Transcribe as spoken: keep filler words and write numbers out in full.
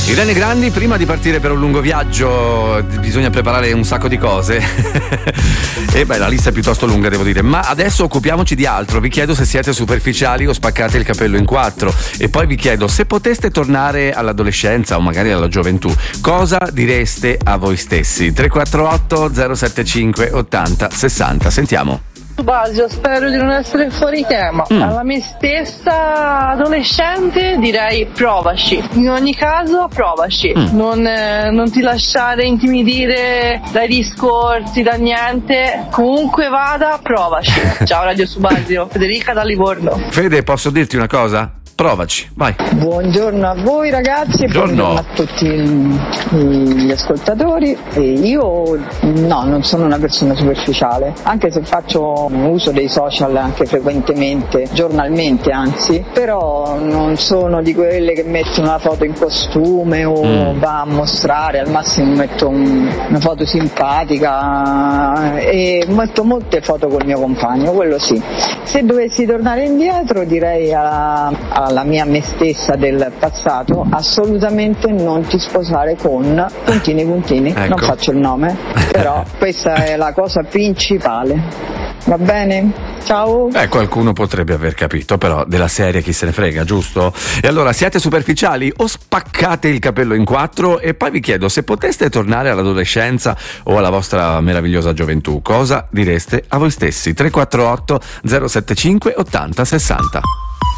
Irene Grandi, prima di partire per un lungo viaggio bisogna preparare un sacco di cose e beh, la lista è piuttosto lunga, devo dire, ma adesso occupiamoci di altro. Vi chiedo se siete superficiali o spaccate il capello in quattro, e poi vi chiedo se poteste tornare all'adolescenza o magari alla gioventù, cosa direste a voi stessi? tre quattro otto zero sette cinque ottanta sessanta. Sentiamo. Basio, spero di non essere fuori tema. Mm. Alla me stessa adolescente direi provaci. In ogni caso provaci. Mm. Non, eh, non ti lasciare intimidire dai discorsi, da niente. Comunque vada, provaci. Ciao Radio Subasio, Federica da Livorno. Fede, posso dirti una cosa? Provaci, vai. Buongiorno a voi ragazzi e buongiorno a tutti gli ascoltatori. E io no, non sono una persona superficiale, anche se faccio uso dei social anche frequentemente, giornalmente anzi, però non sono di quelle che mettono una foto in costume o mm. va a mostrare, al massimo metto un, una foto simpatica e metto molte foto col mio compagno, quello sì. Se dovessi tornare indietro direi alla, alla la mia me stessa del passato, assolutamente non ti sposare con puntini puntini, ecco. Non faccio il nome, però questa è la cosa principale. Va bene? Ciao. Eh, qualcuno potrebbe aver capito, però della serie chi se ne frega, giusto? E allora, siete superficiali o spaccate il capello in quattro? E poi vi chiedo, se poteste tornare all'adolescenza o alla vostra meravigliosa gioventù, cosa direste a voi stessi? tre quattro otto zero sette cinque ottanta sessanta.